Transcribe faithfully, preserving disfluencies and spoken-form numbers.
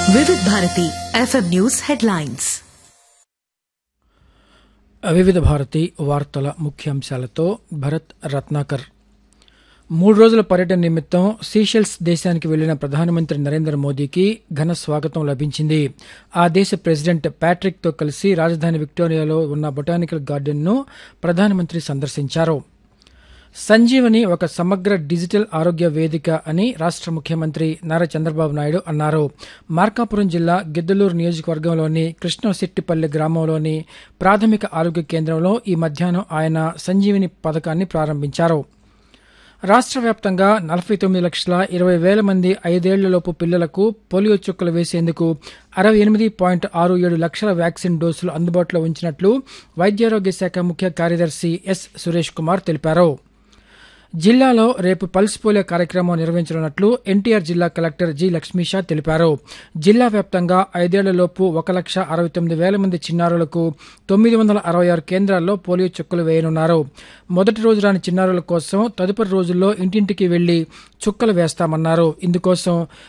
వివిధ Bharati FM news headlines. వివిధ భారతి వార్తల ముఖ్యాంశాలతో భరత్ రత్నాకర్. మూడు రోజుల పర్యటన నిమిత్తం సీషెల్స్ దేశానికి వెళ్లిన ప్రధానమంత్రి నరేంద్ర మోదీకి ఘన స్వాగతం లభించింది. ఆ దేశ ప్రెసిడెంట్ ప్యాట్రిక్ తో కలిసి రాజధాని విక్టోరియాలో ఉన్న బొటానికల్ గార్డెన్ను ప్రధానమంత్రి సందర్శించారు. సంజీవని ఒక సమగ్ర డిజిటల్ ఆరోగ్య వేదిక అని రాష్ట ముఖ్యమంత్రి నారా చంద్రబాబు నాయుడు అన్నారు. మార్కాపురం జిల్లా గిద్దలూరు నియోజకవర్గంలోని కృష్ణశెట్టిపల్లి గ్రామంలోని ప్రాథమిక ఆరోగ్య కేంద్రంలో ఈ మధ్యాహ్నం ఆయన సంజీవని పథకాన్ని ప్రారంభించారు. రాష్ట్ర వ్యాప్తంగా నలభై తొమ్మిది లక్షల ఇరవై వేల మంది ఐదేళ్లలోపు పిల్లలకు పోలియో చుక్కలు వేసేందుకు అరవై ఎనిమిది పాయింట్ ఆరు ఏడు లక్షల వ్యాక్సిన్ డోసులు అందుబాటులో ఉంచినట్లు వైద్యారోగ్య శాఖ ముఖ్య కార్యదర్శి ఎస్ సురేష్ కుమార్ తెలిపారు. జిల్లాలో రేపు పల్స్ పోలియో కార్యక్రమం నిర్వహించనున్నట్లు ఎన్టీఆర్ జిల్లా కలెక్టర్ జి లక్ష్మీషా తెలిపారు. జిల్లా వ్యాప్తంగా ఐదేళ్లలోపు ఒక లక్ష అరవై తొమ్మిది వేల మంది చిన్నారులకు తొమ్మిది వందల అరవై ఆరు కేంద్రాల్లో పోలియో చుక్కలు వేయనున్నారు. మొదటి రోజు రాని చిన్నారుల కోసం తదుపరి రోజుల్లో ఇంటింటికి వెళ్లి చుక్కలు వేస్తామన్నారు. ఇందుకోసం